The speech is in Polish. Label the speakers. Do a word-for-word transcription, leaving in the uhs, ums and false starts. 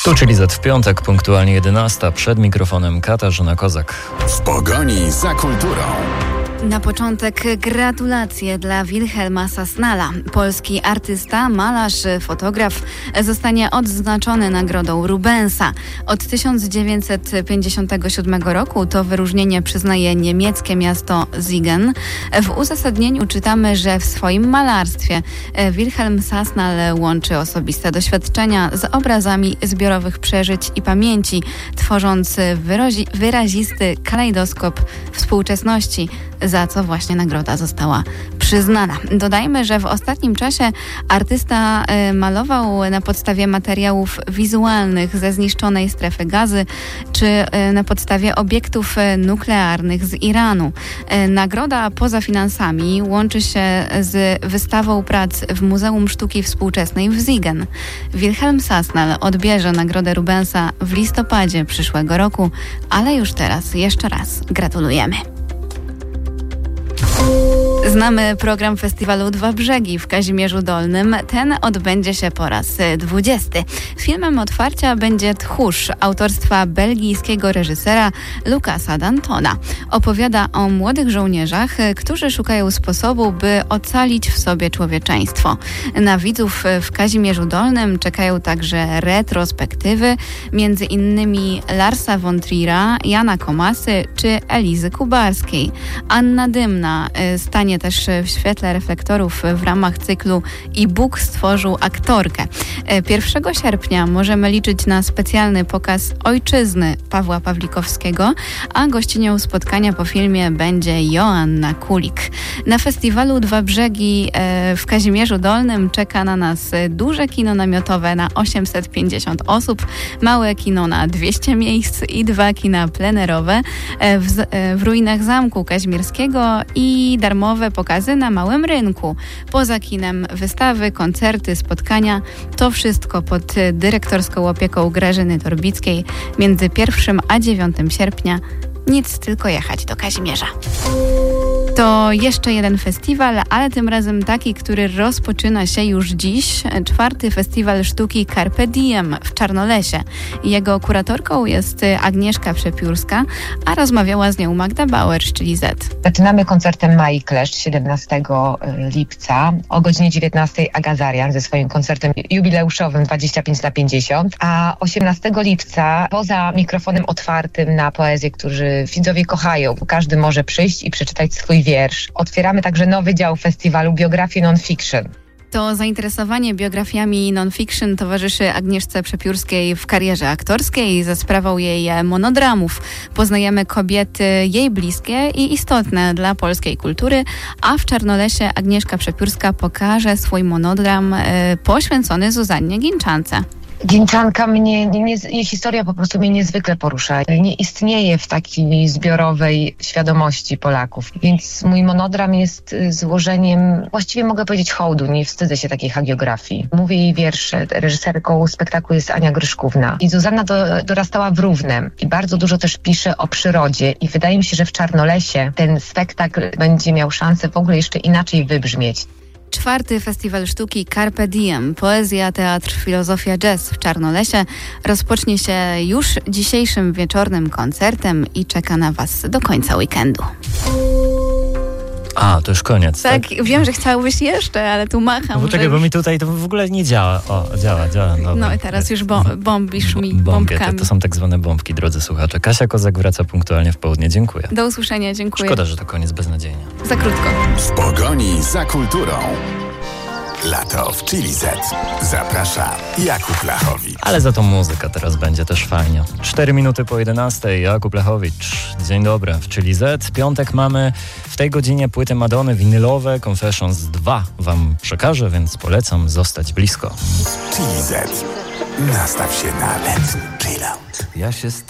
Speaker 1: Tu czyli Z w piątek, punktualnie jedenasta. Przed mikrofonem Katarzyna Kozak.
Speaker 2: W pogoni za kulturą.
Speaker 3: Na początek gratulacje dla Wilhelma Sasnala. Polski artysta, malarz, fotograf zostanie odznaczony nagrodą Rubensa. Od tysiąc dziewięćset pięćdziesiątego siódmego roku to wyróżnienie przyznaje niemieckie miasto Siegen. W uzasadnieniu czytamy, że w swoim malarstwie Wilhelm Sasnal łączy osobiste doświadczenia z obrazami zbiorowych przeżyć i pamięci, tworząc wyrazi- wyrazisty kalejdoskop współczesności, za co właśnie nagroda została przyznana. Dodajmy, że w ostatnim czasie artysta y, malował na podstawie materiałów wizualnych ze zniszczonej strefy Gazy, czy y, na podstawie obiektów y, nuklearnych z Iranu. Y, nagroda poza finansami łączy się z wystawą prac w Muzeum Sztuki Współczesnej w Siegen. Wilhelm Sasnal odbierze nagrodę Rubensa w listopadzie przyszłego roku, ale już teraz jeszcze raz gratulujemy. Znamy program festiwalu Dwa Brzegi w Kazimierzu Dolnym. Ten odbędzie się po raz dwudziesty. Filmem otwarcia będzie Tchórz autorstwa belgijskiego reżysera Lucasa Dantona. Opowiada o młodych żołnierzach, którzy szukają sposobu, by ocalić w sobie człowieczeństwo. Na widzów w Kazimierzu Dolnym czekają także retrospektywy, między innymi Larsa von Trier'a, Jana Komasy czy Elizy Kubarskiej. Anna Dymna stanie też w świetle reflektorów w ramach cyklu I Bóg stworzył aktorkę. pierwszego sierpnia możemy liczyć na specjalny pokaz Ojczyzny Pawła Pawlikowskiego, a gościnią spotkania po filmie będzie Joanna Kulik. Na festiwalu Dwa Brzegi w Kazimierzu Dolnym czeka na nas duże kino namiotowe na osiemset pięćdziesiąt osób, małe kino na dwieście miejsc i dwa kina plenerowe w, w ruinach Zamku Kazimierskiego i darmowe pokazy na Małym Rynku. Poza kinem wystawy, koncerty, spotkania. To wszystko pod dyrektorską opieką Grażyny Torbickiej między pierwszym a dziewiątym sierpnia. Nic, tylko jechać do Kazimierza. To jeszcze jeden festiwal, ale tym razem taki, który rozpoczyna się już dziś. Czwarty Festiwal Sztuki Carpe Diem w Czarnolesie. Jego kuratorką jest Agnieszka Przepiórska, a rozmawiała z nią Magda Bauer, czyli Z.
Speaker 4: Zaczynamy koncertem Mai Kleszcz siedemnastego lipca. O godzinie dziewiętnastej Aga Zarian ze swoim koncertem jubileuszowym dwadzieścia pięć na pięćdziesiąt. A osiemnastego lipca poza mikrofonem otwartym na poezję, którzy widzowie kochają, bo każdy może przyjść i przeczytać swój wiersz. Otwieramy także nowy dział festiwalu Biografii Non-Fiction.
Speaker 3: To zainteresowanie biografiami non-fiction towarzyszy Agnieszce Przepiórskiej w karierze aktorskiej za sprawą jej monodramów. Poznajemy kobiety jej bliskie i istotne dla polskiej kultury, a w Czarnolesie Agnieszka Przepiórska pokaże swój monodram y, poświęcony Zuzannie Ginczance.
Speaker 4: Ginczanka mnie, nie, jej historia po prostu mnie niezwykle porusza. Nie istnieje w takiej zbiorowej świadomości Polaków. Więc mój monodram jest złożeniem, właściwie mogę powiedzieć, hołdu. Nie wstydzę się takiej hagiografii. Mówię jej wiersze. Reżyserką spektaklu jest Ania Gryszkówna. I Zuzanna do, dorastała w Równem. I bardzo dużo też pisze o przyrodzie. I wydaje mi się, że w Czarnolesie ten spektakl będzie miał szansę w ogóle jeszcze inaczej wybrzmieć.
Speaker 3: Czwarty Festiwal Sztuki Carpe Diem, poezja, teatr, filozofia, jazz w Czarnolesie rozpocznie się już dzisiejszym wieczornym koncertem i czeka na Was do końca weekendu.
Speaker 1: A, to już koniec, tak?
Speaker 3: Tak, wiem, że chciałbyś jeszcze, ale tu macham.
Speaker 1: Bo czekaj, bo mi tutaj to w ogóle nie działa. O, działa, działa. Dobra.
Speaker 3: No i teraz już bom- bombisz mi
Speaker 1: Bombie,
Speaker 3: bombkami.
Speaker 1: to, to są tak zwane bombki, drodzy słuchacze. Kasia Kozak wraca punktualnie w południe. Dziękuję.
Speaker 3: Do usłyszenia, dziękuję.
Speaker 1: Szkoda, że to koniec beznadziejnie.
Speaker 3: Za krótko.
Speaker 2: W pogoni za kulturą. Lato w Chili Z. Zaprasza Jakub Lachowicz.
Speaker 1: Ale za to muzyka teraz będzie też fajnie. Cztery minuty po jedenastej. Jakub Lachowicz. Dzień dobry. W Chili Z. Piątek mamy w tej godzinie płyty Madony winylowe. Confessions dwa wam przekażę, więc polecam zostać blisko.
Speaker 2: Chili Z. Nastaw się na letni chill out.
Speaker 5: Ja się